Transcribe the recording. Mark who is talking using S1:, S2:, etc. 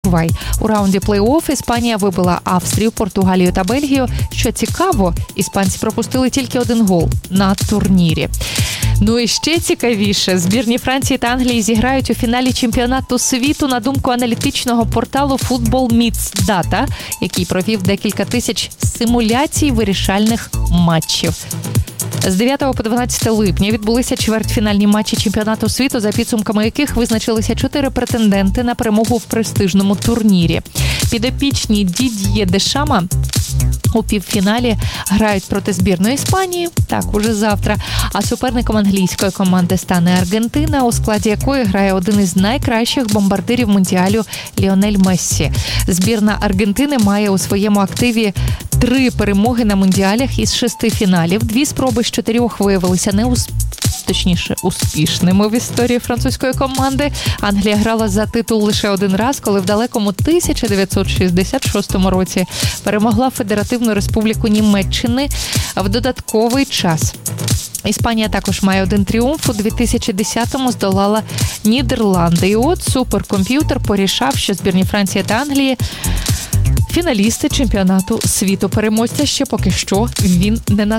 S1: Уругвай. У раунді плей-офф Іспанія вибила Австрію, Португалію та Бельгію. Що цікаво, іспанці пропустили тільки 1 гол на турнірі. Ну і ще цікавіше, збірні Франції та Англії зіграють у фіналі чемпіонату світу, на думку аналітичного порталу Football Meets Data, який провів декілька тисяч симуляцій вирішальних матчів. З 9 по 12 липня відбулися чвертьфінальні матчі чемпіонату світу, за підсумками яких визначилися 4 претенденти на перемогу в престижному турнірі. Підопічні Дід'є Дешама у півфіналі грають проти збірної Іспанії, так, уже завтра, а суперником англійської команди стане Аргентина, у складі якої грає один із найкращих бомбардирів Мундіалю Ліонель Мессі. Збірна Аргентини має у своєму активі 3 перемоги на Мундіалях із 6 фіналів. 2 спроби з 4 виявилися успішними в історії французької команди. Англія грала за титул лише 1 раз, коли в далекому 1966 році перемогла Федеративну Республіку Німеччини в додатковий час. Іспанія також має 1 тріумф. У 2010-му здолала Нідерланди. І от суперкомп'ютер порішав, що збірні Франції та Англії фіналісти чемпіонату світу. Переможця ще поки що він не назвав.